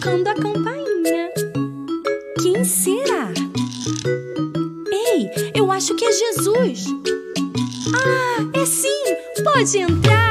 tocando a campainha. Quem será? Ei, eu acho que é Jesus. Ah, é sim! Pode entrar!